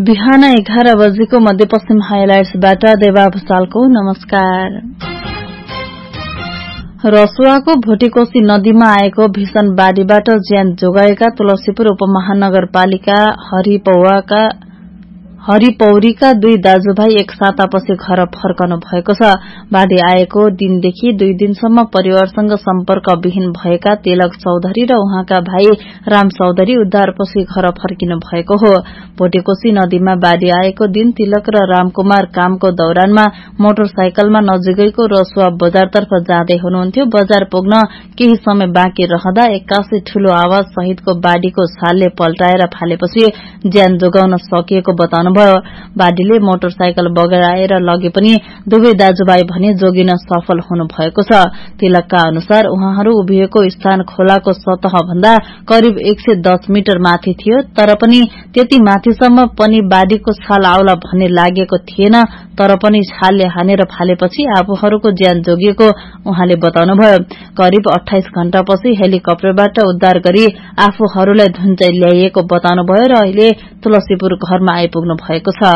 बिहान 11 बजेको मध्यपश्चिम हाइलाइट्सबाट देवा भुसालको नमस्कार। रसुवाको भोटेकोशी नदीमा आएको भीषण बाढ़ीबाट ज्यान जोगाएका तुलसीपुर उपमहानगरपालिका हरिपौरीका 2 दाजुभाइ एक सातापछि घर फर्कनु भएको छ। बाढ़ी आएको दिनदेखि 2 दिनसम्म परिवारसँग सम्पर्क विहीन भएका तिलक चौधरी र उहाँका भाइ राम चौधरी उद्धारपछि घर फर्किनु भएको हो। भोटेकोशी नदीमा बाढ़ी आएको दिन तिलक र रामकुमार कामको दौरानमा मोटरसाइकलमा नजिकैको रसुवा बजारतर्फ जाँदै हुनुहुन्थ्यो। बजार पुग्न केही समय बाँकी रहँदा एक्कासी ठूलो आवाज सहितको बाढ़ीको छालले पल्टाएर फालेपछि ज्यान जोगाउन सकिएको बताउनु भयो। बाढ़ीले मोटरसाइकल बगाएर लगे पनि दुवै दाजुभाइ भने जोगिन सफल हुनु भएको छ। तिलकका अनुसार उहाँहरू उभिएको स्थान खोलाको सतह भन्दा करिब 110 मिटर माथि थियो, तर पनि त्यति माथिसम्म पनि बाढ़ीको छाल आउला भन्ने लागेको थिएन। तर पनि छालले हानेर फालेपछि आफूहरूको ज्यान जोगिएको उहाँले बताउनुभयो। करिब 28 घण्टापछि हेलिकप्टरबाट उद्धार गरी आफूहरूलाई धुन्चै ल्याइएको बताउनुभयो र अहिले तुलसीपुर घरमा आइपुग्नु भएको छ।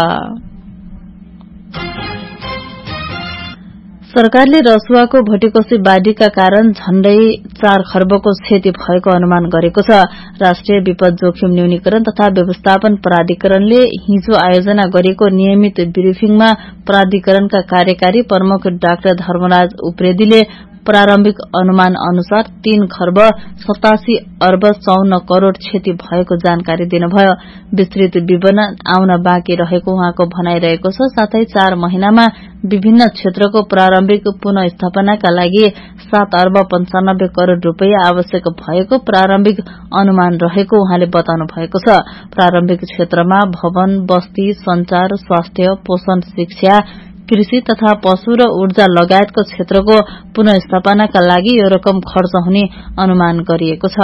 सरकारले रसुवाको भोटेकोशी बाढ़ीका कारण झण्डै 4 खर्बको क्षति भएको अनुमान गरेको छ। राष्ट्रिय विपद जोखिम न्यूनीकरण तथा व्यवस्थापन प्राधिकरणले हिजो आयोजना गरेको नियमित ब्रिफिङमा प्राधिकरणका कार्यकारी प्रमुख डाक्टर धर्मराज उप्रेतीले प्रारम्भिक अनुमान अनुसार 3 खर्ब 87 अर्ब 54 करोड़ क्षति भएको जानकारी दिनुभयो। विस्तृत विवरण आउन बाँकी रहेको उहाँको भनाइरहेको छ। साथै 4 महिनामा विभिन्न क्षेत्रको प्रारम्भिक पुनःस्थापनाका लागि 7 अर्ब 95 करोड़ रूपियाँ आवश्यक भएको प्रारम्भिक अनुमान रहेको उहाँले बताउनु भएको छ। प्रारम्भिक क्षेत्रमा भवन, बस्ती, संचार, स्वास्थ्य, पोषण, शिक्षा, कृषि तथा पशु र ऊर्जा लगायतको क्षेत्रको पुनःस्थापनाका लागि यो रकम खर्च हुने अनुमान गरिएको छ।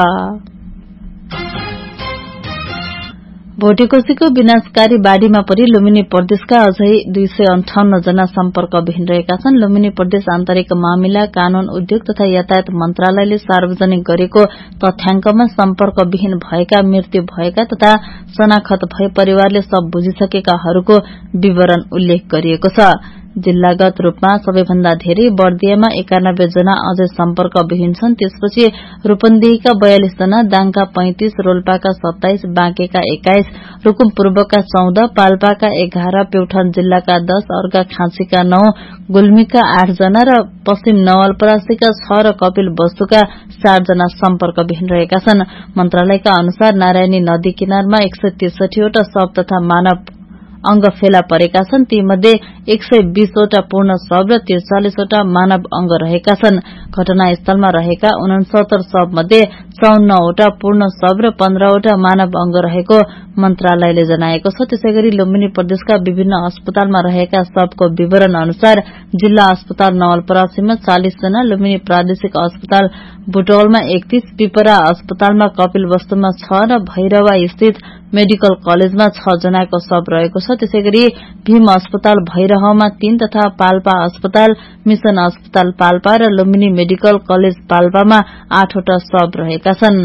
भोटेकोशीको विनाशकारी बाढ़ीमा परि लुम्बिनी प्रदेशका अझै 258 जना सम्पर्कविहीन रहेका छन्। लुम्बिनी प्रदेश आन्तरिक मामिला, कानून, उद्योग तथा यातायात मन्त्रालयले सार्वजनिक गरेको तथ्याङ्कमा सम्पर्कविहीन भएका, मृत्यु भएका तथा शनाखत भए परिवारले सब बुझिसकेकाहरूको विवरण उल्लेख गरिएको छ। जिल्लागत रूपमा सबैभन्दा धेरै बर्दियामा 91 जना अझै सम्पर्कविहीन छन्। त्यसपछि रूपन्देहीका 42 जना, दाङका 35, रोल्पाका 27, बाँकेका 21, रुकुम पूर्वका 14, पाल्पाका 11, प्युठान जिल्लाका 10, अर्घाखाँचीका 9, गुल्मीका 8 जना र पश्चिम नवलपरासीका 6 र कपिल वस्तुका 4 जना सम्पर्कविहीन रहेका छन्। मन्त्रालयका अनुसार नारायणी नदी किनारमा 163 वटा शव तथा मानव अंग फेला परेका छन्। तीमध्ये 120 वटा पूर्ण शव र 43 वटा मानव अंग रहेका छन्। घटनास्थलमा रहेका 69 शव मध्ये 54 वटा पूर्ण शव र 15 वटा मानव अंग रहेको मन्त्रालयले जनाएको छ। त्यसैगरी लुम्बिनी प्रदेशका विभिन्न अस्पतालमा रहेका शवको विवरण अनुसार जिल्ला अस्पताल नवलपरासीमा 40 जना, लुम्बिनी प्रादेशिक अस्पताल बुटवलमा 31, पिपरा अस्पतालमा कपिल वस्तुमा 6 र भैरवा स्थित मेडिकल कलेजमा 6 जनाको शव रहेको छ। त्यसैगरी भीम अस्पताल भैरहमा 3 तथा पाल्पा अस्पताल, मिशन अस्पताल पाल्पा र लुम्बिनी मेडिकल कलेज पाल्पामा 8 वटा शव रहेका छन्।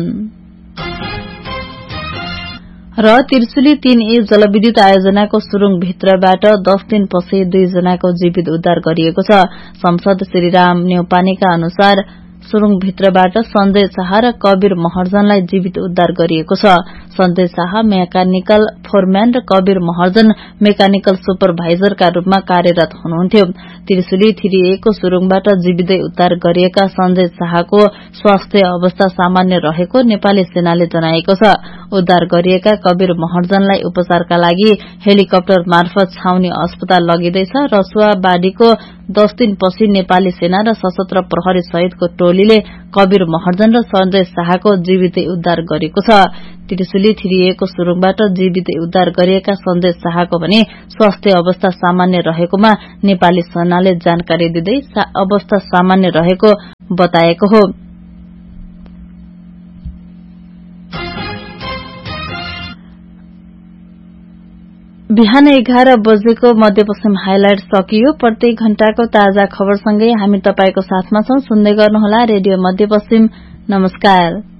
र त्रिशुली 3A जलविद्युत आयोजनाको सुरुङभित्रबाट 10 दिनपछि 2 जनाको जीवित उद्धार गरिएको छ। संसद श्रीराम न्यौपानेका अनुसार सुरुङभित्रबाट सञ्जय शाह र कबीर महर्जनलाई जीवित उद्धार गरिएको छ। सञ्जय शाह मेकानिकल फोरम्यान र कबीर महर्जन मेकानिकल सुपरभाइजरका रूपमा कार्यरत हुनुहुन्थ्यो। त्रिशुली 3A को सुरुङबाट जीवितै उद्धार गरिएका सञ्जय शाहको स्वास्थ्य अवस्था सामान्य रहेको नेपाली सेनाले जनाएको छ। उद्धार गरिएका कबीर महर्जनलाई उपचारका लागि हेलिकप्टर मार्फत छाउनी अस्पताल लगिँदैछ। रसुवा बाढ़ीको 10 दिनपछि नेपाली सेना र सशस्त्र प्रहरी सहितको टोलीले कबीर महर्जन र सञ्जय शाहको जीवितै उद्धार गरेको छ। त्रिशुली 3A को सुरुङबाट जीवितै उद्धार गरिएका सञ्जय शाहको भने स्वास्थ्य अवस्था सामान्य रहेकोमा नेपाली सेनाले जानकारी दिँदै अवस्था सामान्य रहेको बताएको हो। बिहान 11 बजेको मध्यपश्चिम हाइलाइट सकियो। प्रत्येक घण्टाको ताजा खबरसँगै हामी तपाईको साथमा छौं। सुन्दै गर्नुहोला रेडियो मध्यपश्चिम। नमस्कार।